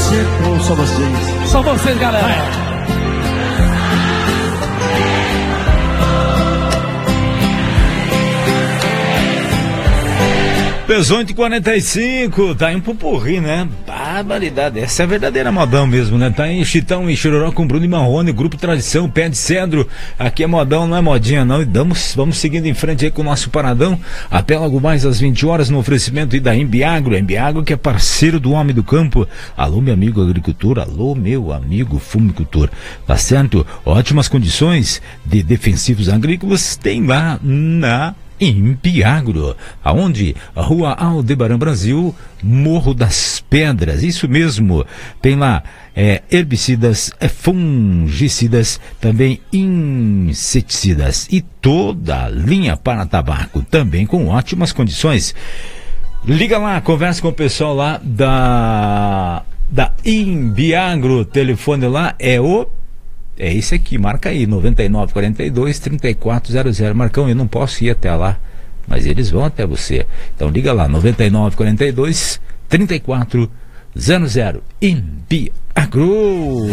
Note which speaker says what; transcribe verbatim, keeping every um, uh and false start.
Speaker 1: você ou só vocês?
Speaker 2: Só vocês, galera.
Speaker 1: Vai.
Speaker 3: dezoito e quarenta e cinco, tá em pupurri, né? Barbaridade, essa é a verdadeira modão mesmo, né? Tá em Chitão e Chororó com Bruno e Marrone, Grupo Tradição, Pé de Cedro. Aqui é modão, não é modinha não. E damos, vamos seguindo em frente aí com o nosso paradão. Até logo mais às vinte horas no oferecimento aí da Embiagro. Embiagro que é parceiro do homem do campo. Alô, meu amigo agricultor, alô, meu amigo fumicultor. Tá certo? Ótimas condições de defensivos agrícolas tem lá na Embiagro, aonde? A Rua Aldebaran Brasil, Morro das Pedras, isso mesmo, tem lá é, herbicidas, é, fungicidas, também inseticidas e toda a linha para tabaco, também com ótimas condições. Liga lá, conversa com o pessoal lá da, da Embiagro, telefone lá é o É esse aqui, marca aí, noventa e nove, quarenta e dois, trinta e quatro zero zero. Marcão, eu não posso ir até lá, mas eles vão até você. Então liga lá, noventa e nove, quarenta e dois, trinta e quatro zero zero. Embiagro.